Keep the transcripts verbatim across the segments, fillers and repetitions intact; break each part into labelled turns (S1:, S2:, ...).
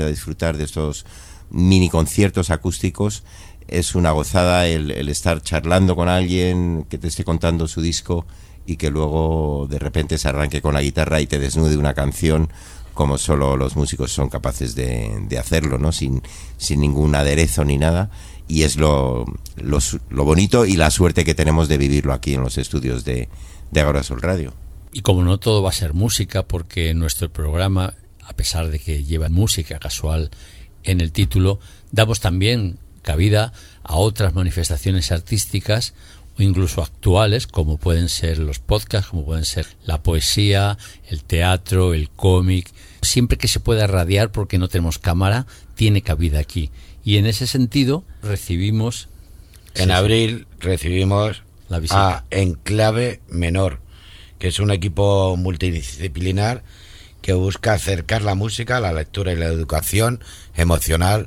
S1: A disfrutar de estos mini conciertos acústicos es una gozada el, el estar charlando con alguien que te esté contando su disco y que luego de repente se arranque con la guitarra y te desnude una canción como solo los músicos son capaces de, de hacerlo, ¿no? Sin, sin ningún aderezo ni nada. Y es lo, lo, lo bonito y la suerte que tenemos de vivirlo aquí en los estudios de, de Agora Sol Radio.
S2: Y como no todo va a ser música, porque nuestro programa, a pesar de que lleva música casual en el título, damos también cabida a otras manifestaciones artísticas o incluso actuales, como pueden ser los podcasts, como pueden ser la poesía, el teatro, el cómic. Siempre que se pueda radiar, porque no tenemos cámara, tiene cabida aquí. Y en ese sentido recibimos...
S3: En sí, abril recibimos
S2: la visita
S3: a Enclave Menor, que es un equipo multidisciplinar que busca acercar la música, la lectura y la educación emocional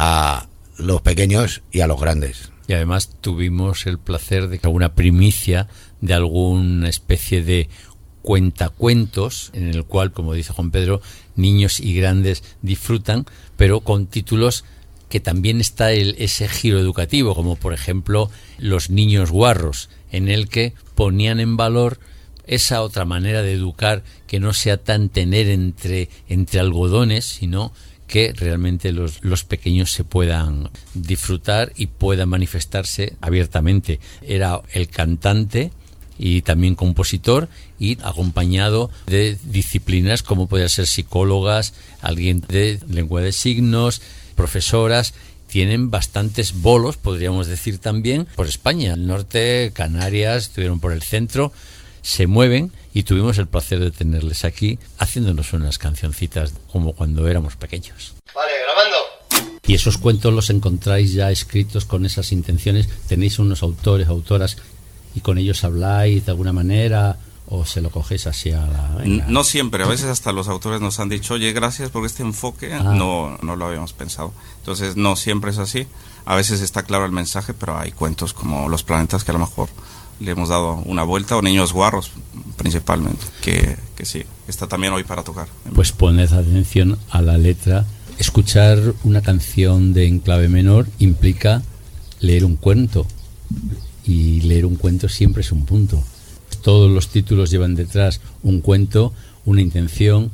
S3: a los pequeños y a los grandes.
S2: Y además tuvimos el placer de que alguna primicia de alguna especie de cuentacuentos, en el cual, como dice Juan Pedro, niños y grandes disfrutan, pero con títulos que también está el, ese giro educativo, como por ejemplo Los Niños Guarros, en el que ponían en valor esa otra manera de educar, que no sea tan tener entre, entre algodones, sino que realmente los, los pequeños se puedan disfrutar y puedan manifestarse abiertamente. Era el cantante y también compositor, y acompañado de disciplinas como podían ser psicólogas, alguien de lengua de signos, profesoras. Tienen bastantes bolos, podríamos decir, también por España, el norte, Canarias, estuvieron por el centro, se mueven, y tuvimos el placer de tenerles aquí haciéndonos unas cancioncitas como cuando éramos pequeños.
S4: Vale, grabando.
S2: Y esos cuentos los encontráis ya escritos con esas intenciones. ¿Tenéis unos autores, autoras, y con ellos habláis de alguna manera, o se lo cogéis así a la... Venga?
S5: No siempre, a veces hasta los autores nos han dicho, oye, gracias por este enfoque, ah. no, no lo habíamos pensado. Entonces no siempre es así, a veces está claro el mensaje, pero hay cuentos como Los Planetas que a lo mejor le hemos dado una vuelta, o Niños Guarros principalmente, que, que sí, está también hoy para tocar.
S2: Pues poned atención a la letra. Escuchar una canción de Enclave Menor implica leer un cuento, y leer un cuento siempre es un punto. Todos los títulos llevan detrás un cuento, una intención,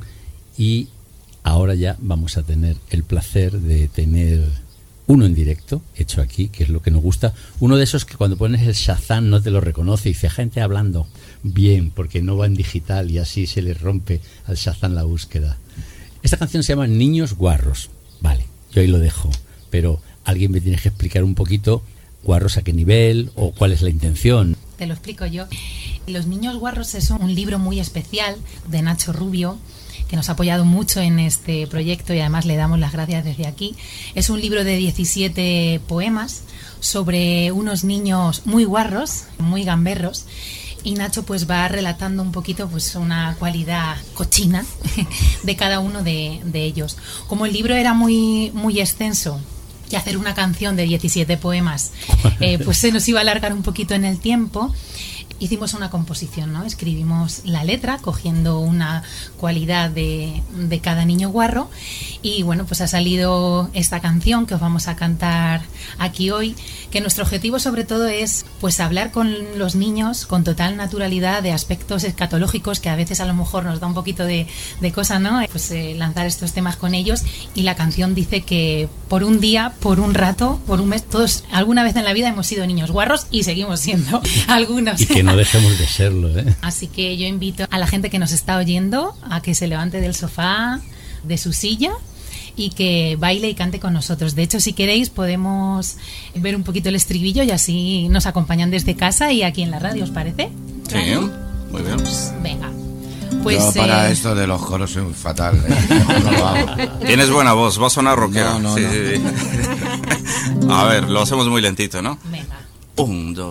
S2: y ahora ya vamos a tener el placer de tener uno en directo, hecho aquí, que es lo que nos gusta. Uno de esos que cuando pones el Shazam no te lo reconoce y dice gente hablando bien, porque no va en digital y así se le rompe al Shazam la búsqueda. Esta canción se llama Niños Guarros. Vale, yo ahí lo dejo, pero alguien me tiene que explicar un poquito guarros a qué nivel o cuál es la intención.
S6: Te lo explico yo. Los Niños Guarros es un libro muy especial de Nacho Rubio, que nos ha apoyado mucho en este proyecto, y además le damos las gracias desde aquí. Es un libro de diecisiete poemas sobre unos niños muy guarros, muy gamberros, y Nacho pues va relatando un poquito pues una cualidad cochina de cada uno de, de ellos. Como el libro era muy, muy extenso, y hacer una canción de diecisiete poemas eh, pues se nos iba a alargar un poquito en el tiempo, hicimos una composición, ¿no? Escribimos la letra cogiendo una cualidad de, de cada niño guarro, y bueno, pues ha salido esta canción que os vamos a cantar aquí hoy, que nuestro objetivo sobre todo es pues hablar con los niños con total naturalidad de aspectos escatológicos que a veces a lo mejor nos da un poquito de, de cosa, ¿no? Pues eh, lanzar estos temas con ellos, y la canción dice que por un día, por un rato, por un mes, todos alguna vez en la vida hemos sido niños guarros y seguimos siendo algunos.
S2: Y que no dejemos de serlo, ¿eh?
S6: Así que yo invito a la gente que nos está oyendo a que se levante del sofá, de su silla, y que baile y cante con nosotros. De hecho, si queréis podemos ver un poquito el estribillo y así nos acompañan desde casa y aquí en la radio, ¿os parece?
S5: Sí, muy bien.
S6: Venga. Pues,
S3: yo para
S6: eh...
S3: esto de los coros soy muy fatal, ¿eh? No lo hago.
S5: Tienes buena voz, va a sonar rockera.
S3: No, no,
S5: sí,
S3: no.
S5: sí, sí. A ver, lo hacemos muy lentito, ¿no?
S6: Venga.
S5: Un, dos.